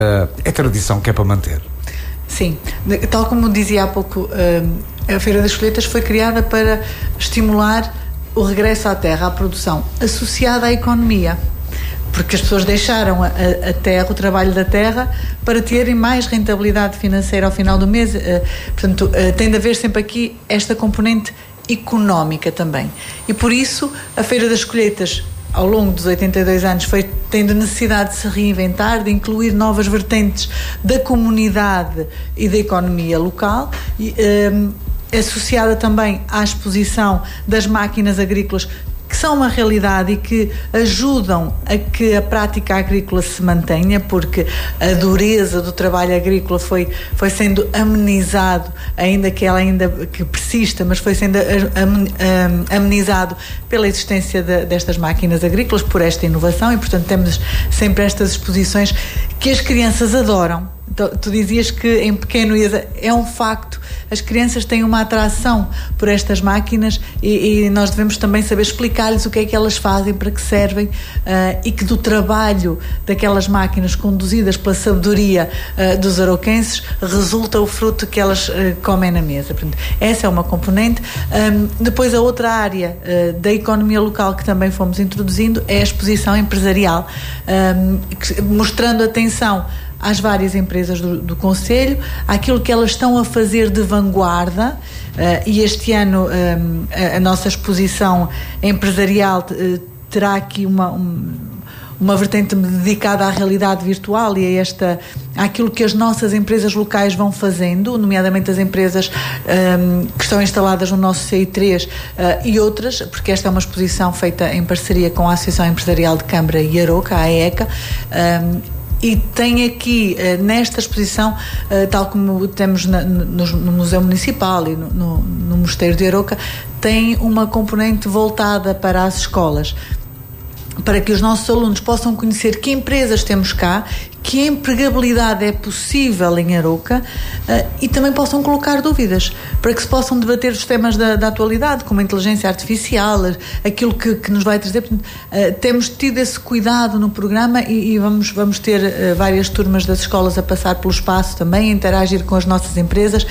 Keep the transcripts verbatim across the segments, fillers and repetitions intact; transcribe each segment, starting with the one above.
é tradição que é para manter. Sim, tal como dizia há pouco, a Feira das Colheitas foi criada para estimular o regresso à terra, à produção, associada à economia, porque as pessoas deixaram a, a terra, o trabalho da terra, para terem mais rentabilidade financeira ao final do mês. Portanto, tem de haver sempre aqui esta componente económica também. E por isso a Feira das Colheitas, ao longo dos oitenta e dois anos, foi tendo necessidade de se reinventar, de incluir novas vertentes da comunidade e da economia local, e, um, associada também à exposição das máquinas agrícolas, que são uma realidade e que ajudam a que a prática agrícola se mantenha, porque a dureza do trabalho agrícola foi, foi sendo amenizado, ainda que ela ainda que persista, mas foi sendo amenizado pela existência de, destas máquinas agrícolas, por esta inovação, e portanto temos sempre estas exposições que as crianças adoram. Tu, tu dizias que em pequeno é um facto, as crianças têm uma atração por estas máquinas e, e nós devemos também saber explicar-lhes o que é que elas fazem, para que servem, uh, e que do trabalho daquelas máquinas conduzidas pela sabedoria uh, dos arauquenses resulta o fruto que elas uh, comem na mesa. Portanto, essa é uma componente. Um, depois a outra área uh, da economia local que também fomos introduzindo é a exposição empresarial, um, que, mostrando atenção às várias empresas do, do Concelho, àquilo que elas estão a fazer de vanguarda, uh, e este ano um, a, a nossa exposição empresarial uh, terá aqui uma, um, uma vertente dedicada à realidade virtual e a esta, àquilo que as nossas empresas locais vão fazendo, nomeadamente as empresas um, que estão instaladas no nosso C I três uh, e outras, porque esta é uma exposição feita em parceria com a Associação Empresarial de Câmara e Aroca, a AECA, um, e tem aqui, nesta exposição, tal como temos na, no, no Museu Municipal e no, no, no Mosteiro de Aroca, tem uma componente voltada para as escolas, para que os nossos alunos possam conhecer que empresas temos cá, que empregabilidade é possível em Aroca, uh, e também possam colocar dúvidas, para que se possam debater os temas da, da atualidade, como a inteligência artificial, aquilo que, que nos vai trazer. Uh, temos tido esse cuidado no programa e, e vamos, vamos ter uh, várias turmas das escolas a passar pelo espaço também, a interagir com as nossas empresas,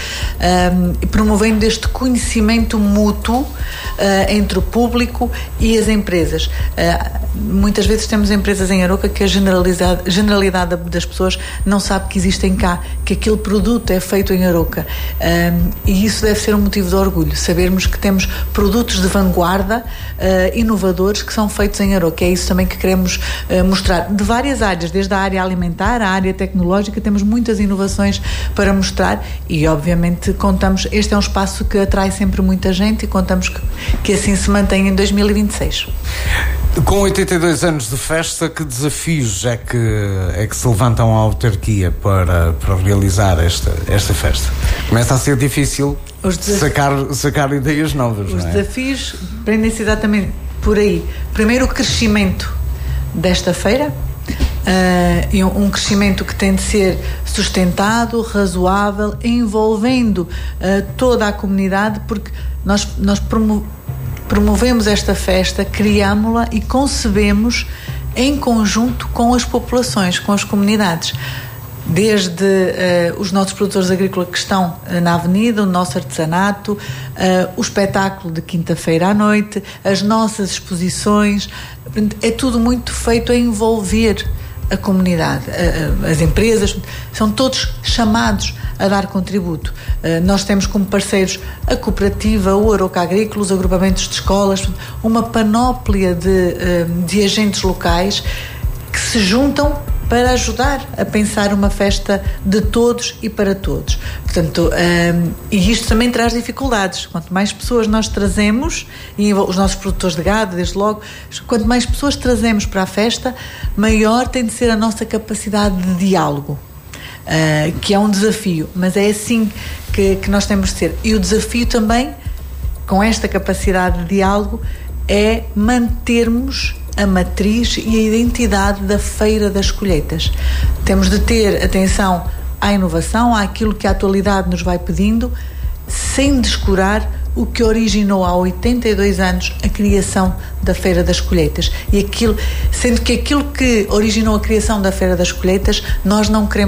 um, promovendo este conhecimento mútuo uh, entre o público e as empresas. Uh, muitas vezes temos empresas em Aroca que a generalidade, generalidade das pessoas não sabe que existem cá, que aquele produto é feito em Aroca, um, e isso deve ser um motivo de orgulho, sabermos que temos produtos de vanguarda, uh, inovadores, que são feitos em Aroca. É isso também que queremos uh, mostrar, de várias áreas, desde a área alimentar, a área tecnológica, temos muitas inovações para mostrar e obviamente contamos, este é um espaço que atrai sempre muita gente e contamos que, que assim se mantenha em dois mil e vinte e seis. Com oitenta e dois anos de festa, que desafios é que, é que se levantam à autarquia para, para realizar esta, esta festa? Começa a ser difícil desaf... sacar, sacar ideias novas, Os não é? desafios prendem-se exatamente por aí. Primeiro, o crescimento desta feira, uh, e um, um crescimento que tem de ser sustentado, razoável, envolvendo uh, toda a comunidade, porque nós, nós promovemos Promovemos esta festa, criámo-la e concebemos em conjunto com as populações, com as comunidades. Desde uh, os nossos produtores agrícolas que estão uh, na avenida, o nosso artesanato, uh, o espetáculo de quinta-feira à noite, as nossas exposições, é tudo muito feito a envolver a comunidade, uh, as empresas, são todos chamados a dar contributo. Uh, nós temos como parceiros a cooperativa, o Aroca Agrícola, os agrupamentos de escolas, uma panóplia de, uh, de agentes locais que se juntam para ajudar a pensar uma festa de todos e para todos. Portanto, um, e isto também traz dificuldades. Quanto mais pessoas nós trazemos, e os nossos produtores de gado, desde logo, quanto mais pessoas trazemos para a festa, maior tem de ser a nossa capacidade de diálogo. Uh, que é um desafio, mas é assim que, que nós temos de ser. E o desafio também, com esta capacidade de diálogo, é mantermos a matriz e a identidade da Feira das Colheitas. Temos de ter atenção à inovação, àquilo que a atualidade nos vai pedindo, sem descurar o que originou há oitenta e dois anos a criação da Feira das Colheitas. E aquilo, sendo que aquilo que originou a criação da Feira das Colheitas, nós não queremos